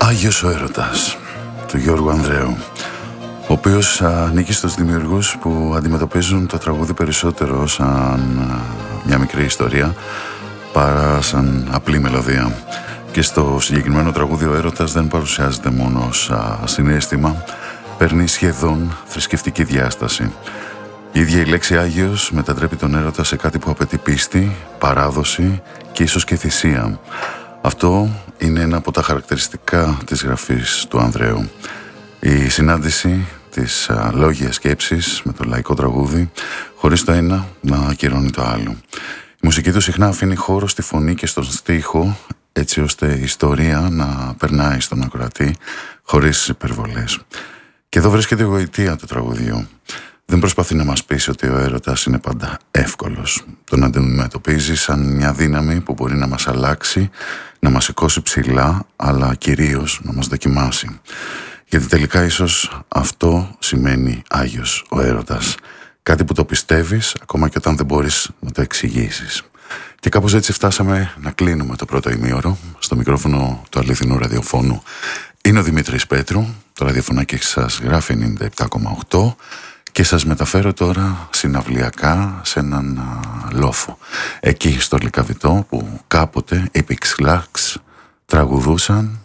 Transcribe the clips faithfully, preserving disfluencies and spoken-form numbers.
Άγιος ο έρωτας του Γιώργου Ανδρέου, ο οποίος ανήκει στους δημιουργούς που αντιμετωπίζουν το τραγούδι περισσότερο σαν μια μικρή ιστορία παρά σαν απλή μελωδία. Και στο συγκεκριμένο τραγούδι ο έρωτας δεν παρουσιάζεται μόνο ως συναίσθημα, παίρνει σχεδόν θρησκευτική διάσταση. Η ίδια η λέξη Άγιος μετατρέπει τον έρωτα σε κάτι που απαιτεί πίστη, παράδοση και ίσως και θυσία. Αυτό είναι ένα από τα χαρακτηριστικά της γραφής του Ανδρέου. Η συνάντηση της α, λόγιας σκέψης με το λαϊκό τραγούδι, χωρίς το ένα να ακυρώνει το άλλο. Η μουσική του συχνά αφήνει χώρο στη φωνή και στον στίχο, έτσι ώστε η ιστορία να περνάει στον ακροατή χωρίς υπερβολές. Και εδώ βρίσκεται η γοητεία του τραγουδιού. Δεν προσπαθεί να μας πείσει ότι ο έρωτας είναι πάντα εύκολος. Τον αντιμετωπίζει σαν μια δύναμη που μπορεί να μας αλλάξει, να μας σηκώσει ψηλά, αλλά κυρίως να μας δοκιμάσει. Γιατί τελικά ίσως αυτό σημαίνει Άγιος ο έρωτας. Κάτι που το πιστεύεις ακόμα και όταν δεν μπορείς να το εξηγήσεις. Και κάπως έτσι φτάσαμε να κλείνουμε το πρώτο ημίωρο. Στο μικρόφωνο του αληθινού ραδιοφώνου είναι ο Δημήτρης Πέτρου. Το ραδιοφωνάκι σας γράφει ενενήντα επτά κόμμα οκτώ και σας μεταφέρω τώρα συναυλιακά σε έναν α, λόφο. Εκεί στο Λυκαβητό που κάποτε οι Pixlax τραγουδούσαν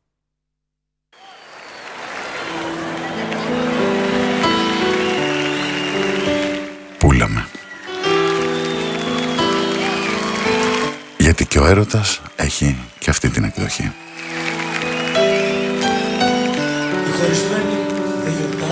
«Πούλαμε». Γιατί και ο έρωτας έχει και αυτή την εκδοχή.